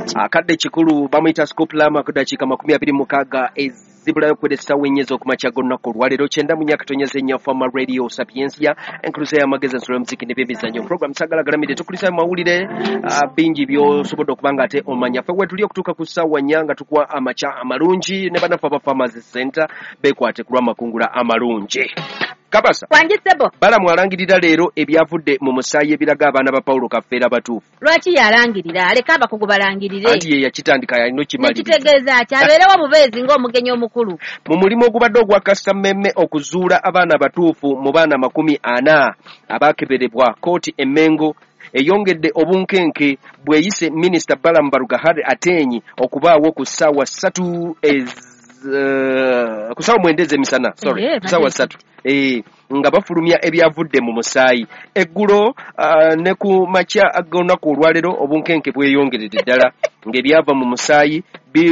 akadde kikulu bamuyita Scoplama ku dakiika 26 ezibulayo kwedesa wenyezo ku makya g'olunaku olwaleero 9 mu myaka tonyeze nya Fama Radio Sapiensia enkulusa y'amagezi ensolo y'omuziki n'ebyemizannyo program sagalagalamidde tukulisa mawulire bingi by'osobodde okuba nga ate omanya ffe wetuli okutuuka ku ssaawa nnya nga tukuwa amakya amalungi ne bannaffe aba Farmers Center beekwate ku lw'amakungula amalungi. Kabasa Wanjisebo bala mwalangirira leero ebyavudde mu musaayi ebiraga abaana ba Paulo Kafeera batuufu. Lwaki yalangirira aleka abakugu balangirire Anti ye yakitandika yalina kimaliriza. Nekitegeeza kyabeerewo bubeezi ng'omugenyi omukulu. Mu mulimu ogubadde ogwa Kasamemme okuzuula abaana batuufu mu baana 40 abaakeberebwa kooti Emmengo eyongedde obunkenke bweyise Minisita Balaam Barugahare Atenyi okubaawo ku ssaawa 3 ku ssaawa 9 emisana ku ssaawa 3 nga bafulumya ebyavudde mu musaayi eggulo ne ku makya ag'olunaku olwaleero obunkenke bweyongeredde ddala ng'ebyava mu musaayi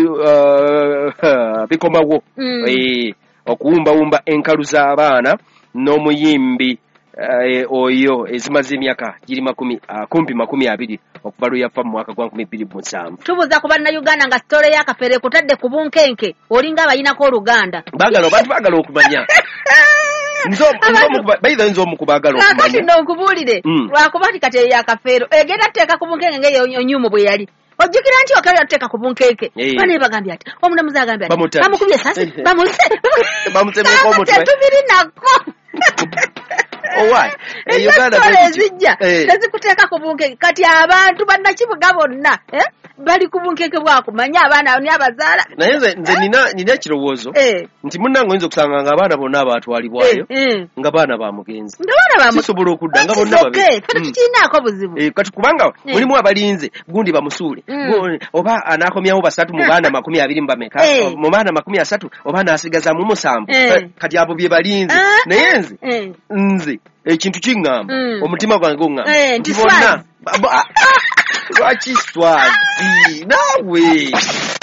bikomawo okuwumbawumba enkalu z'abaana n'omuyimbi oyo ezimaze emyaka giri kumpi 20 okuva lwe yafa mu mwaka gwa 2007. Tubuuza ku bannayuganda nga sitole y'Akafeere kutadde ku bunkenke olinga abayinako oluganda abantu baagala okumanya bayiza nzo omukubagala okumanya kati n'okubuulire lwakuba nti kati y'Akafeero egenda tuteeka ku bunkenke ng'eyonyumu bwe yali ojjukira nti wakabira tuteeka ku bunkenke bane bagambye ati omulamuzi agambye ati bamukubye esasi bamusemeko omutwe tetubiri nako Uganda ezijja tezikuteeka ku bunkenke kati abantu bannakibuga bonna bali ku bunkenke bwakumanya abaana ni abazaala naye nze nina ekirowoozo nti munnange oyinza okusanga nga abaana bonna abaatwalibwayo nga baana ba mugenzi kisobola okudda nga bonna tukinaako buzibu kati kubanga mulimu abalinze gundi bamusuule oba anaakomyawo 3 mu baana 20 mbameka mu baana 30 oba anaasigaza mu 7 kati abo bye balinze naye nze ekintu kiŋŋamba omutima gwange guŋŋamba nti bonna lwaki swazi naawe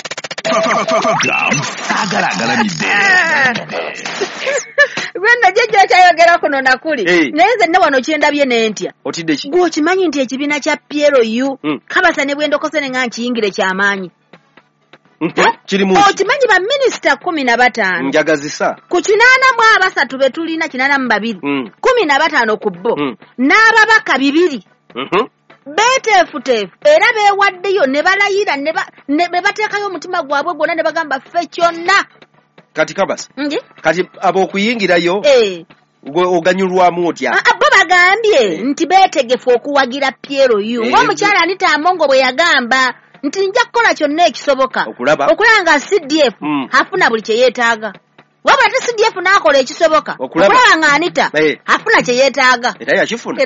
Gwenda jjajja kyayogera kuno nakuli naye nze ne wano kyendabye n'entya otidde ki gwe okimanyi nti ekibiina kya PLU Kabasa ne bwendokose ne nga nkiyingire kyamaanyi okimanyi baminisita 15 njagazisa ku 83 be tulina 82 15 ku bo n'ababaka 2 beeteefuteefu era beewaddeyo ne balayira ne bateekayo omutima gwabwe gwonna ne bagamba ffe kyonna kati Kabasa kati ab'okuyingirayo oganyulwamu otya bo bagambye nti beetegefu okuwagira PLU ng'omukyala Anita Amongo bwe yagamba nti nja kukola kyonna ekisoboka okulaba nga CDF afuna buli kye yeetaaga wabula te CDF n'akola ekisoboka okulaba nga Anita afuna kye yeetaaga era yakifuna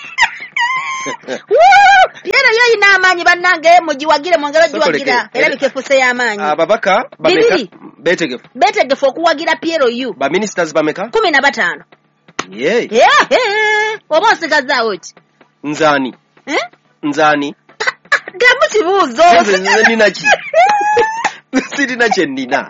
Yera yoyina amaanyi bannange mugiwagire mu ngalo giwagira era bikefuse y'amaanyi ababaka beetegefu okuwagira PLU ba ministers bameka 15 oba osigazaawo ki nzani gamu kibuuzo ninaki sirina kye nnina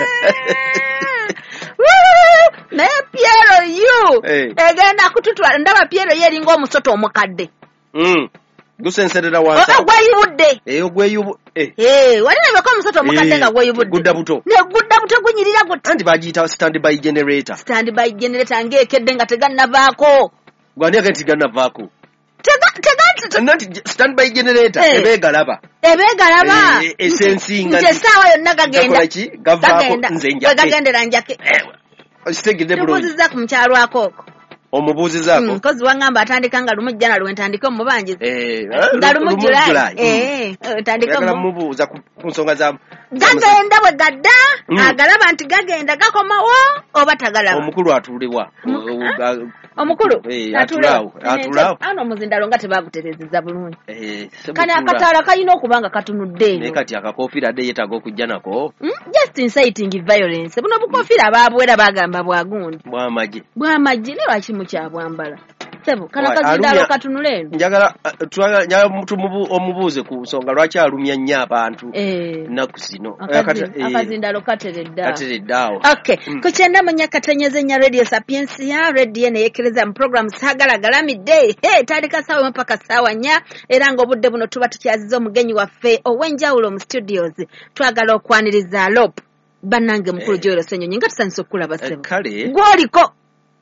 naye PLU egenda kututwala ndaba PLU eringa omusoto omukadde gusenserera wansi gweyubudde walina beko omusoto omukadde nga gweyubudde gudda buto gunyirira gute anti bagiyita standby generator ng'ekedde nga tegannavaako gwani agati gannavaako nanti standby generator ebeegalaba esensinga nti essaawa yonna gavaako nze njake gagendera njake okitegedde bulungi tubuuziza ku mukyalwako okwo omubuuzizaako mukozi wangamba atandika nga lumu jjana lwentandike omubanjiza nga lumu Julayi tandika mubuuza ku nsonga za gagenda bwe gadda agalaba nti gagenda gakomawo oba tagalaba omukulu atuulibwa omukulu atulaawo ano omuzindalo nga tebaguterezeza bulungi kani akataala kalina okuba nga katunudde eno naye kati akakofiira adde yeetaaga okujja nako just inciting violence buno bukofiira abaabuwera bagamba bwagundi bwamagye ne lwaki mukyabwambala Sebo kana kazindalo katunule njagala omubuuze ku nsonga lwaki alumya nnyo abantu nnaku zino akazindalo katereddaawo okay kukyenda munyakatenyeze nya radio sapiensia radio neyekereza mu program sagalagalamidde tandika saawa mpaka saawa 4 era ng'obudde buno tuba tukyaziza omugenyi waffe ow'enjawulo mu studios twagala okwaniriza lop bannange mukulu Joel Ssenyonyi nga tusanise okulaba Sebo gw'oliko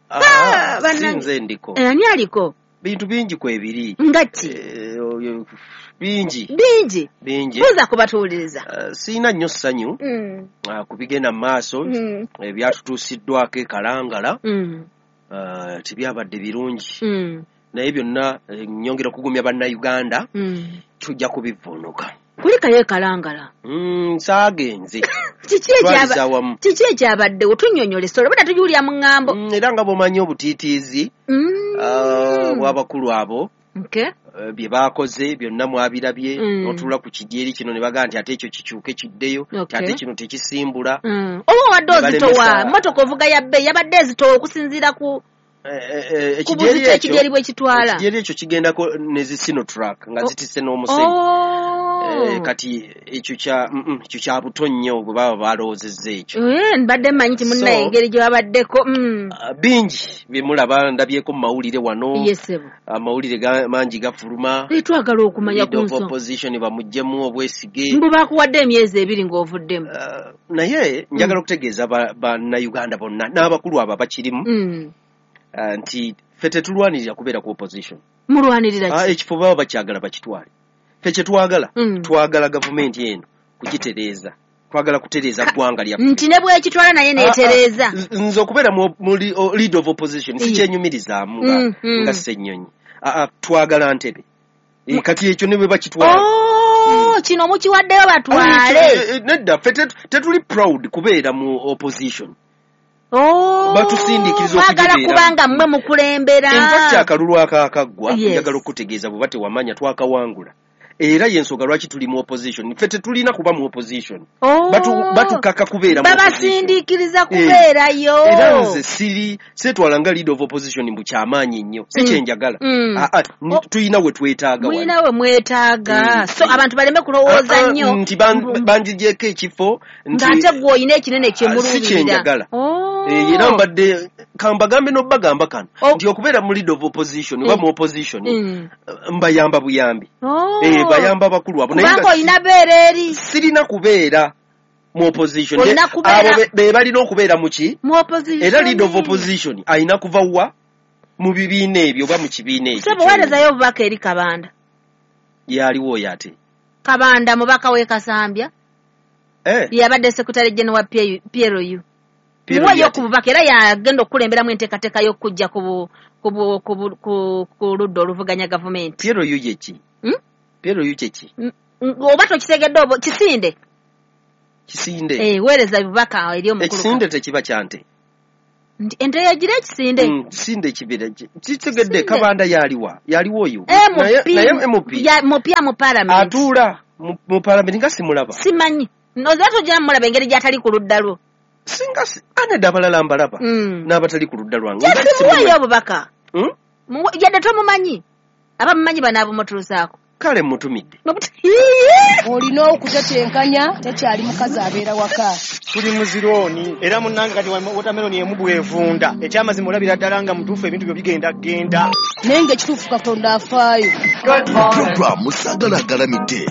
sinze ndiko ani aliko bintu bingi kwebiri ngaki bingi buza kubatuuliriza siina nnyo ssanyu kubigenda mu maaso ebyatutuusiddwako ekalangala tibyabadde birungi naye byonna nnyongera okugumya bannayuganda tujja kubivuunuka kulikayo ekalangala saagenze kiki ekyabadde otunnyonnyola essolo bada tujuulya mu ŋŋambo era nga bwomanyi obutiitiizi bw'abakulu abo bye baakoze byonna mwabirabye n'otuula ku kidyeri kino ne bagaa nti ate ekyo kikyuke kiddeyo ate kino tekisimbula oba wadde ozitowa motoka ovuga yabbe yabadde ezitowa okusinziira ku ekidyeri bwe kitwala ekidyeri ekyo kigendako ne zisinotrack nga zitisse n'omusenyu kati ekyo kya buto nnyo bwe baba balowoozezza ekyo mbadde mmanyi nti munnaye engeri gye babaddeko bingi bye mulaba ndabyeko mu mawulire wano amawulire mangi gafuluma twagala okumanya ku nsonga opposition bamuggyemu obwesige mbu bakuwadde emyezi 2 ng'ovuddemu naye njagala okutegeeza bannayuganda bonna n'abakulu abo bakirimu nti ffe tetulwanirira kubeera ku opposition mulwanirira ekifo baba bakyagala bakitwale ffe kyetwagala twagala gavumenti eno kugitereeza twagala kutereeza ggwanga lyaffe nti ne bwekitwala naye neetereeza nze okubeera mu lead of opposition sikyenyumirizaamu nga Ssenyonyi twagala Ntebe kati ekyo ne bwe bakitwala kino mukiwaddeyo batwale nedda ffe tetuli proud kubeera mu opposition batusindikiriza okugera kubanga mmwe mukulembera enfact akalulu akaggwa njagala okutegeeza bwe batewamanya twakawangula era yensonga lwaki tuli mu opposition ffe tetulina kuba mu opposition batukaka kubeera babasindikiriza kubeerayo era nze seetwala nga lead of opposition mbu kyamaanyi nnyo si kyenjagala tulina we twetaaga mulina we mwetaaga so abantu baleme kulowooza nnyo nti banjigyeko ekifo ng'ate gwe olina ekinene kyemuluubirira si kyenjagala era mbadde kambagambe n'obbagamba kano nti okubeera mu lead of opposition oba mu opposition mbayamba buyambi bayamba bakulu abo kubanga olina beera eri sirina kubeera mu opposition abo be balina okubeera muki era lead of opposition ayina kuva wa mu bibiina ebyo oba mu kibiina ekyo sebuweerezayo obubaka eri Kabanda yaliwo oyo ate Kabanda mubaka w'e Kasambya yabadde sekretary general wa PLU muweyo ku bubaka era yagenda okukulemberamu enteekateeka y'okujja ku ludda oluvuganya gavumenti PLU yeki PLU kyeki oba tokitegedde kisinde weereza bubaka eri omukulu ekisinde tekiba kyante nti ente yagira ekisinde kisinde kibira kitegedde Kabanda yaliwo oyo naye mupya mu parliament atuula mu parliament nga simulaba simanyi noza tojja mulaba engeri gy'atali ku ludda lwo singa anedda abalala mbalaba n'abatali ku ludda lwange kyasimuweeyo obubaka yadde tomumanyi abamumanyi bano abomutuusaako kale mutumidde olina okutetenkanya tekyali mukazi abeera waka tuli muzirooni era munnange kati wotameroni emu bwevunda ekyamazima olabira ddala nga mutuufu ebintu byo bigenda naye ng'ekituufu Katonda afaayo Programu Sagalagalamidde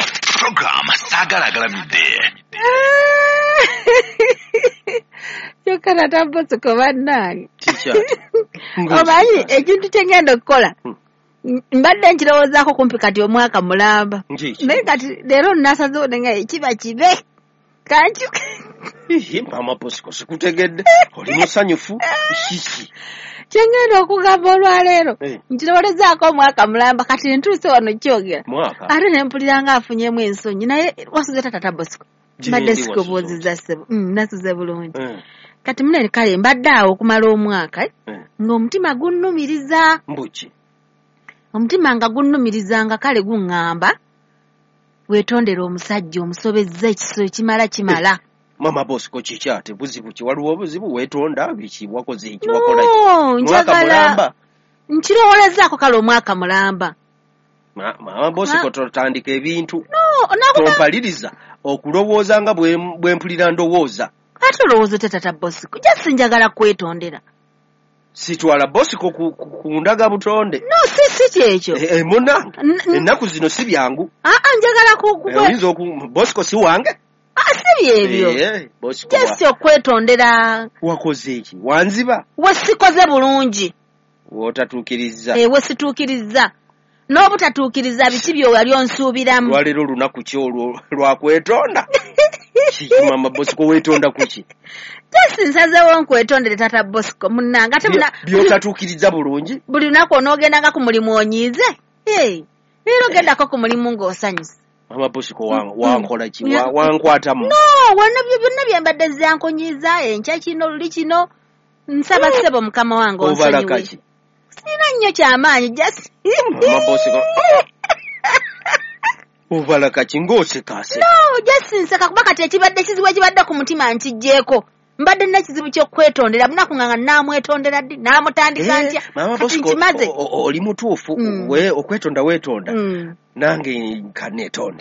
kyokka tambosiko bannange omanyi ekintu kye ngenda okukola mbadde nkirowoozaako kumpi kati omwaka mulamba naye kati leero nnasazewo nenga ekiba kibe kankyuka amaposiko sikutegedde oli musanyufu kyengenda okugamba olwaleero nkirowolezaako omwaka mulamba kati ntuuse wano kyogera ate nempulira nga afunyemu ensonyi naye wasuze tata bosiko mbadde sikubuuzizza ssebo nasuze bulungi kati munene kale mbadde awo okumala omwaka ng'omutima gunnumiriza mbuki omutima nga gunnumirizanga kale guŋŋamba weetondera omusajja omusobezza ekiso kimala mama bosiko kiki ate buzibu ki waliwo obuzibu weetonda biki wakoze eki wakola mwaka mulamba Nkirowolezaako kale omwaka mulamba. Mama Bosco totandika ebintu. No, tompaliriza okulowooza nga bwe mpulira ndowooza. Ate olowooza tata Bosco, just njagala kwetondera. Sitwala Bosco ku ndaga butonde. No, si kyekyo. Munange, ennaku zino si byangu. Njagala oyinza Bosco si wange? Si byebyo. Bosco. Just okwetondera. Wakoze ki? Wanziba? Wasikoze bulungi. Wotatuukiriza. Wasituukiriza. N'obutatuukiriza biki byo wali onsuubiramu. Lwaleero lunaku ki olwo lwakwetonda? Mama Bosco weetonda kuki? Just nsazeewo nkwetondere tata Bosco munnanga ate byotatuukiriza bulungi. Buli lunaku onoogendanga ku mulimu onyiize. Leero gendako ku mulimu ng'osanyusa. Mama Bosco wankola ki? Wankwatamu? No, byonna byembadde zankonyiiza enkya kino luli kino. Nsaba ssebo mukama wange onsonyiwe. Sina nnyo kyamaanyi just. Mama Bosco. Ovala kaki ng'osekaase? No, just nseka kuba kati ekibadde kizibu ekibadde ku mutima nkiggyeeko. Mbadde n'ekizibu ky'okwetondera bunaku nga naamwetondera ddi naamutandika ntya. Mama Bosco oli mutuufu okwetonda weetonda. Nange kaneetonde.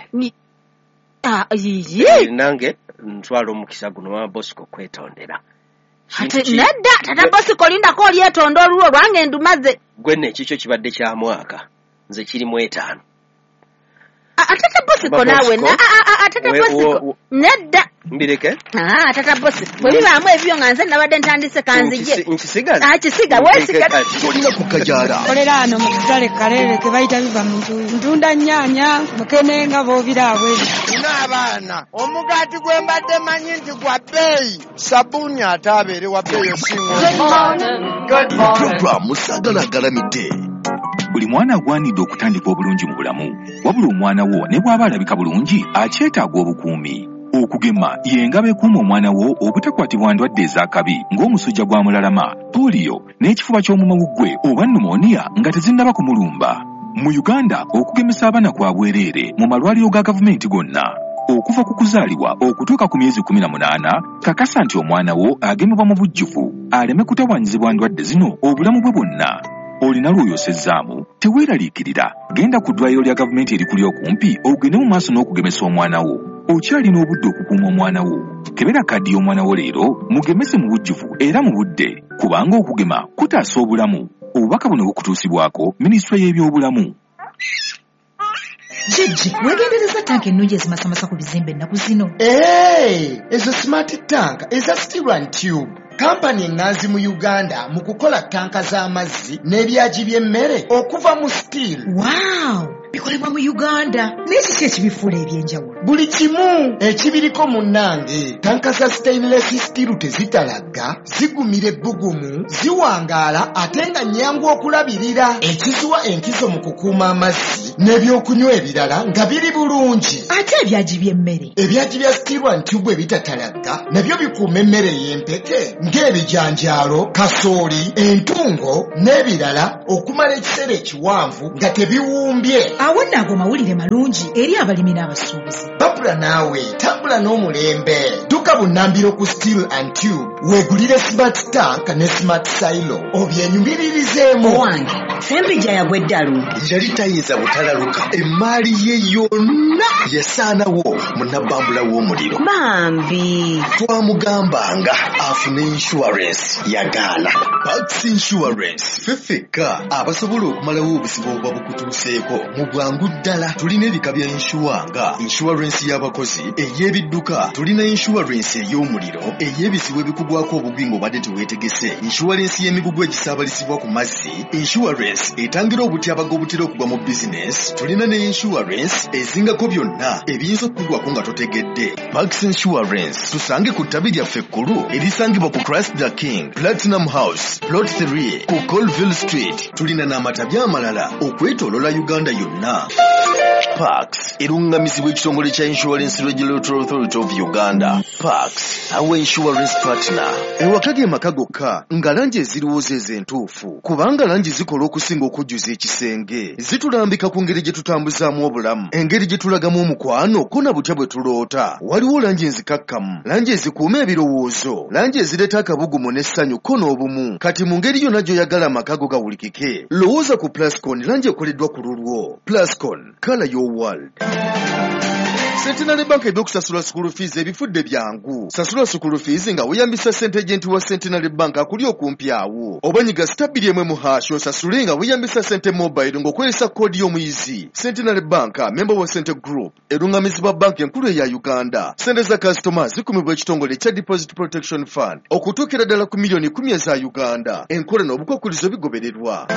Nange ntwala omukisa guno Mama Bosco kwetondera. Ate nedda tata Bosco lindako olyetonda olulwo lwange ndumaze. Gwe ekikyo kibadde kya mwaka nze kiri mu 5. Tata Bosco naawe tata Bosco nedda mbireke. Tata Bosco bwe bibaamu ebyo nga nze nabadde ntandise kanzije. Nkisigaza. Kisiga weesigaza. Olina kukajaala. Kolera ano mu katale Kalere ke bayita biva mu ntunda nnyaanya mukene nga boobiraabwe. N'abaana omugaati gwe mbadde manyi nti gwa bbeeyi sabbuuni ate abeere wa bbeeyi osinga. Programu Sagala agalamidde. Buli mwana agwanidde okutandika obulungi mu bulamu, wabula omwana wo ne bw'aba alabika bulungi akyetaaga obukuumi. Okugema y'engabo ekuuma omwana wo obutakwatibwa ndwadde ez'akabi ng'omusujja gwa mulalama, poliyo n'ekifuba ky'omumwa gwe oba pneumonia nga tezinnaba kumulumba. Mu Uganda okugemesa abaana kwa bwereere mu malwaliro ga gavumenti gonna. Okuva ku kuzaalibwa okutuuka ku myezi 18, kakasa nti omwana wo agemebwa mu bujjuvu aleme kutawaanyizibwa ndwadde zino obulamu bwe bwonna. Olina lw'oyosezzaamu teweeraliikirira, genda ku ddwaliro lya gavumenti erikuli okumpi ogende mu maaso n'okugemesa omwana wo. Okyalina obudde okukuuma omwana wo. Kebera kaddi y'omwana wo leero mugemese mu bujjuvu era mu budde, kubanga okugema kutaasa obulamu. Obubaka buno bukutuusibwako minisitule y'ebyobulamu. Jjajja, weegendereza tanka ennungi ezimasamasa ku bizimbe ennaku zino. Ezo smart tank eza Steel and Tube. Kampani enganzi mu Uganda mu kukola tanka z'amazzi n'ebyagi by'emmere okuva mu steel. Wow! Bikolebwa mu Uganda. N'ekiki ekibifuula ebyenjawulo? Buli kimu ekibiriko munnange. Tanka za stainless steel tezitalagga, zigumira ebbugumu, ziwangaala ate nga nnyangu okulabirira. Ekizuwa enkizo mu kukuuma amazzi n'ebyokunywa ebirala nga biri bulungi. Ate ebyagi by'emmere? Ebyagi bya Steel and Tube ebitatalagga nabyo bikuuma emmere y'empeke ng'ebijanjaalo, kasooli, entungo n'ebirala okumala ekiseera ekiwanvu nga tebiwumbye. Awo nno ago mawulire malungi eri abalimi n'abasuubuzi. Babula naawe tambula n'omulembe. Dduka bunnambiro ku Steel and Tube weegulire smart tank ne smart silo obyenyumiririzemu. Owange Sembijja yagwa eddalu. Yali tayinza butalaluka emmaali ye yonna yasaanawo munnabbambula w'omuliro. Bambi twamugambanga afune insurance yagaana. Pax Insurance fefeka abasobola okumalawo obusibo obuba bukutuuseeko mu bwangu ddala. Tulina ebika bya insuwanga, insurance y'abakozi, ey'ebidduka, tulina insurance ey'omuliro, ey'ebisibo ebikugwako obugwi ng'obadde teweetegese, insurance y'emigugu egisaabalisibwa ku mazzi, insurance etangira obutyabaga obutera okugwa mu bizinesi, tulina ne insurance ezingako byonna ebiyinza okukugwako nga totegedde. Pax Insurance tusange ku ttabi lyaffe ekkulu erisangibwa ku Christ the King, Platinum House, Plot 3 ku Colville Street. Tulina n'amatabi amalala okwetoolola Uganda yonna. Parks erungamizibwa ekitongole kya Insurance Regulatory Authority of Uganda. Parks awa insurance partner ewakage maka gokka nga langi eziriwo z'entuufu kubanga langi zikola okusinga okujjuza ekisenge zitulambika ku ngeri gye tutambuzaamu obulamu engeri gye tulagamu omukwano ko na butya bwe tuloota waliwo langi enzikakkamu langi ezikuuma ebirowoozo langi ezireeta akabugumu n'essanyu ko n'obumu kati mu ngeri yonna gy'oyagala amaka go gawulikike lowooza ku Plascon langi ekoleddwa ku lulwo. Plascon, color your world. Centenary Bank eby'okusasula school fees ebifudde byangu. Sasula school fees nga weeyambisa ssente agenti wa Centenary Bank akuli okumpi awo. Obanyiga stabili emwe mu hash osasule nga weeyambisa ssente mobile ng'okozesa koodi y'omuyizi. Centenary Bank, member wa Cente Group, erungamizibwa bank enkulu eya Uganda. Ssente za customers zikumibwa ekitongole kya Deposit Protection Fund okutuukira ddala ku milioni 10 eza Uganda. Enkola n'obukwakkulizo bigobererwa.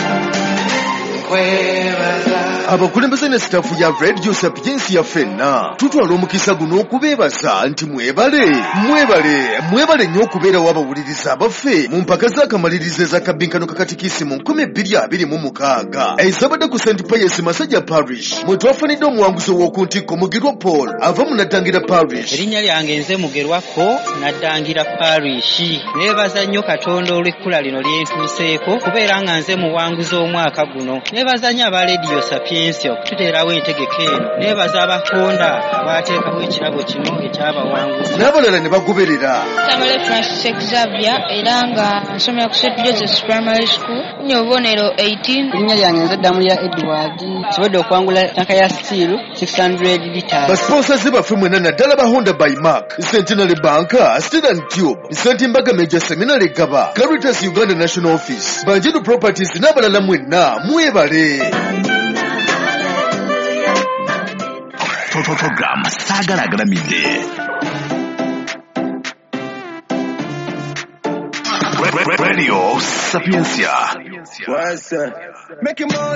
Abakulembeze ne sitafu ya Radio Sapiensi ya ffenna tutwala omukisa guno okubeebaza nti mwebale nnyo okubeera w'abawuliriza abaffe mu mpaka z'akamalirizo ez'akabinkano kakatikisi mu 2026 ezabadde ku St. Pius Masajja Parish mwe twafanidde omuwanguzi w'okuntikko Mugirwa Paul ava mu Naddangira Parish. Erinnya lyange nze Mugirwako Naddangira Parish. Neebaza nnyo Katonda olw'ekkula lino lyentuuseeko kubeera nga nze muwanguzi omwaka guno. Neebaza nnyo aba Radio Sapiensi okututeerawo entegeka eno. Neebaza abakonda abateekawo ekirabo kino ekyabawanguzi. N'abalala ne bagoberera. Tamale Francis Xavier era nga nsomera ku St. Joseph's Primary School. Nnyo obubonero 18. Erinnya lyange nze Damulya Edward. Nsobodde okwangula tanka ya steel 600 litres. Basponsaze baffe mwena naddala ba Honda by Mark, Centenary Bank, Steel and Tube, St. Mbaga Major Seminary Gaba, Caritas Uganda National Office, Banjiru Properties n'abalala mwenna mwebale. Program Sagalagalamide. Radio Sapiencia. Make your money.